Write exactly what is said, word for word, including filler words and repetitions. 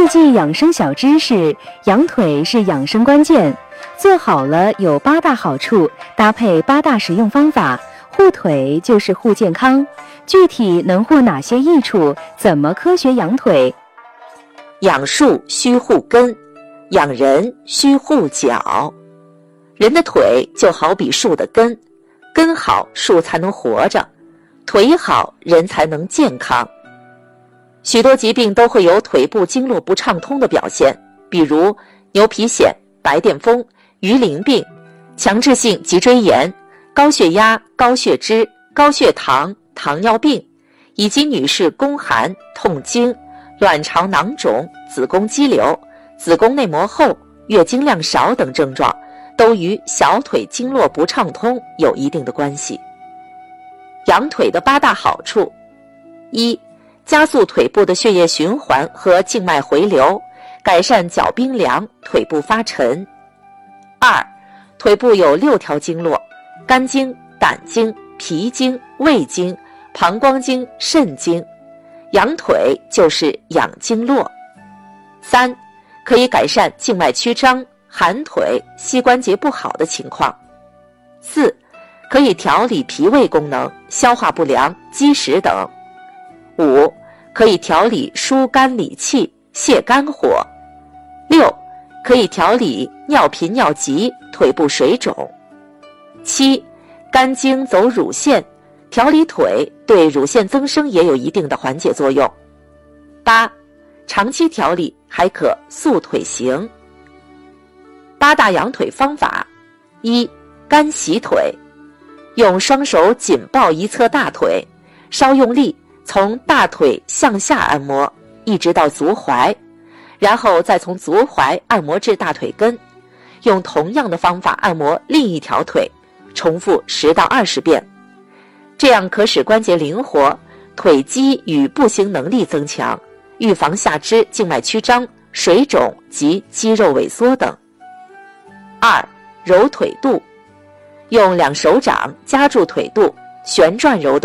四季养生小知识：养腿是养生关键，做好了有八大好处，搭配八大实用方法，护腿就是护健康。具体能护哪些益处？怎么科学养腿？ 养树需护根，养人需护脚。人的腿就好比树的根，根好树才能活着，腿好人才能健康。许多疾病都会有腿部经络不畅通的表现，比如牛皮癣、白癜风、鱼鳞病、强制性脊椎炎、高血压、高血脂、高血糖、糖尿病，以及女士宫寒、痛经、卵巢囊肿、子宫肌瘤、子宫内膜厚、月经量少等症状，都与小腿经络不畅通有一定的关系。养腿的八大好处：一、加速腿部的血液循环和静脉回流，改善脚冰凉、腿部发沉。二、腿部有六条经络：肝经、胆经、脾经、胃经、膀胱经、肾经。养腿就是养经络。三、可以改善静脉曲张、寒腿、膝关节不好的情况。四、可以调理脾胃功能、消化不良、积食等。五、可以调理疏肝理气、泻肝火。六、可以调理尿频尿急、腿部水肿。七、肝经走乳腺，调理腿对乳腺增生也有一定的缓解作用。八、长期调理还可塑腿型。八大养腿方法：一、干洗腿，用双手紧抱一侧大腿，稍用力从大腿向下按摩，一直到足踝，然后再从足踝按摩至大腿根，用同样的方法按摩另一条腿，重复十到二十遍。这样可使关节灵活，腿肌与步行能力增强，预防下肢静脉曲张、水肿及肌肉萎缩等。二、揉腿肚，用两手掌夹住腿肚，旋转揉动。